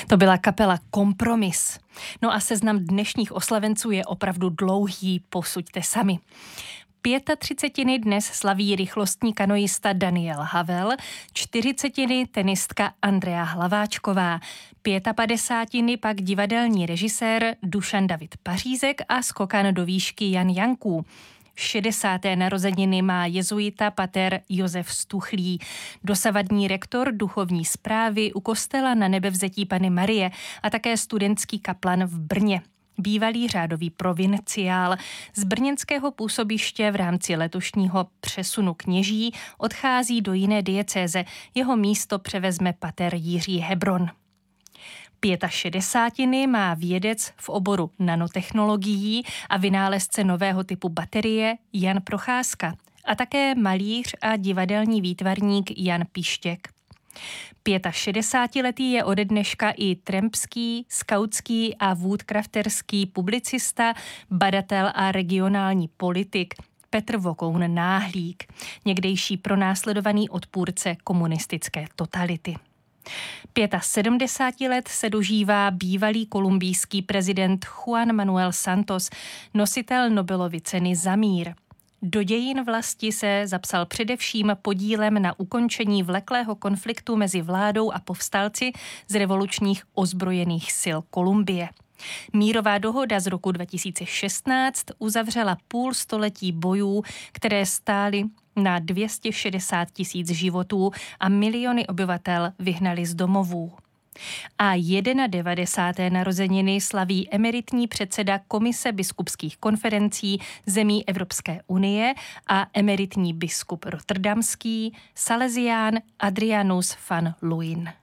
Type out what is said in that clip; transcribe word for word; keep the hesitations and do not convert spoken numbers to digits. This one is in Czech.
To byla kapela Kompromis. No a seznam dnešních oslavenců je opravdu dlouhý, posuďte sami. Pětatřicetiny dnes slaví rychlostní kanoista Daniel Havel, čtyřicetiny tenistka Andrea Hlaváčková, pětapadesátiny pak divadelní režisér Dušan David Pařízek a skokan do výšky Jan Janků. šedesáté narozeniny má jezuita pater Josef Stuchlý, dosavadní rektor duchovní správy u kostela Na Nebevzetí Panny Marie a také studentský kaplan v Brně. Bývalý řádový provinciál z brněnského působiště v rámci letošního přesunu kněží odchází do jiné diecéze. Jeho místo převezme pater Jiří Hebron. Pětašedesátiny má vědec v oboru nanotechnologií a vynálezce nového typu baterie Jan Procházka a také malíř a divadelní výtvarník Jan Pištěk. Pětašedesátiletý je ode dneška i trampský, skautský a woodcrafterský publicista, badatel a regionální politik Petr Vokoun Náhlík, někdejší pronásledovaný odpůrce komunistické totality. sedmdesáti pěti let se dožívá bývalý kolumbijský prezident Juan Manuel Santos, nositel Nobelovy ceny za mír. Do dějin vlasti se zapsal především podílem na ukončení vleklého konfliktu mezi vládou a povstalci z revolučních ozbrojených sil Kolumbie. Mírová dohoda z roku dva tisíce šestnáct uzavřela půl století bojů, které stály na dvě stě šedesát tisíc životů a miliony obyvatel vyhnali z domovů. A devadesáté narozeniny slaví emeritní předseda Komise biskupských konferencí zemí Evropské unie a emeritní biskup rotterdamský Salesián Adrianus van Luin.